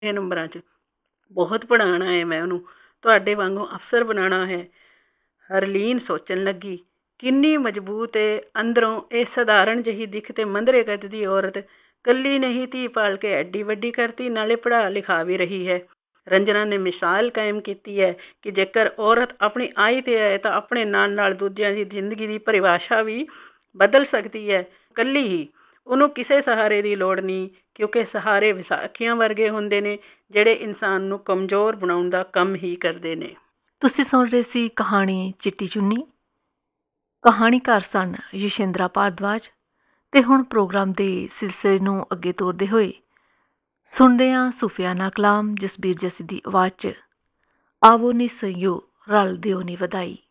ਨੰਬਰਾਂ 'ਚ ਬਹੁਤ ਪੜ੍ਹਾਉਣਾ ਹੈ ਮੈਂ ਉਹਨੂੰ, ਤੁਹਾਡੇ ਵਾਂਗੂ ਅਫਸਰ ਬਣਾਉਣਾ ਹੈ। ਹਰਲੀਨ ਸੋਚਣ ਲੱਗੀ, ਕਿੰਨੀ ਮਜ਼ਬੂਤ ਏ ਅੰਦਰੋਂ ਇਹ ਸਧਾਰਨ ਜਿਹੀ ਦਿੱਖ ਤੇ ਮੰਦਰੇ ਕੱਦ ਦੀ ਔਰਤ। ਕੱਲੀ ਨਹੀਂ ਧੀ ਪਾਲ ਕੇ ਐਡੀ ਵੱਡੀ ਕਰਤੀ, ਨਾਲੇ ਪੜ੍ਹਾ ਲਿਖਾ ਵੀ ਰਹੀ ਹੈ। ਰੰਜਨਾ ਨੇ ਮਿਸਾਲ ਕਾਇਮ ਕੀਤੀ ਹੈ ਕਿ ਜੇਕਰ ਔਰਤ ਆਪਣੀ ਆਈ 'ਤੇ ਹੈ ਤਾਂ ਆਪਣੇ ਨਾਲ ਨਾਲ ਦੂਜਿਆਂ ਦੀ ਜ਼ਿੰਦਗੀ ਦੀ ਪਰਿਭਾਸ਼ਾ ਵੀ ਬਦਲ ਸਕਦੀ ਹੈ। ਕੱਲੀ ਹੀ, ਉਹਨੂੰ ਕਿਸੇ ਸਹਾਰੇ ਦੀ ਲੋੜ ਨਹੀਂ, ਕਿਉਂਕਿ ਸਹਾਰੇ ਵਿਸਾਖੀਆਂ ਵਰਗੇ ਹੁੰਦੇ ਨੇ ਜਿਹੜੇ ਇਨਸਾਨ ਨੂੰ ਕਮਜ਼ੋਰ ਬਣਾਉਣ ਦਾ ਕੰਮ ਹੀ ਕਰਦੇ ਨੇ। ਤੁਸੀਂ ਸੁਣ ਰਹੇ ਸੀ ਕਹਾਣੀ ਚਿੱਟੀ ਚੁੰਨੀ। ਕਹਾਣੀਕਾਰ ਸਨ ਯਸ਼ਿੰਦਰਾ ਭਾਰਦਵਾਜ। ਤੇ ਹੁਣ ਪ੍ਰੋਗਰਾਮ ਦੇ ਸਿਲਸਿਲੇ ਨੂੰ ਅੱਗੇ ਤੋਰਦੇ ਹੋਏ ਸੁਣਦੇ ਹਾਂ ਸੂਫੀਆਨਾ ਕਲਾਮ ਜਸਬੀਰ ਜੱਸੀ ਦੀ ਆਵਾਜ਼ 'ਚ। ਆਵੋ ਨੀ ਸਈਓ ਰਲ ਦਿਓ ਨੀ ਵਧਾਈ।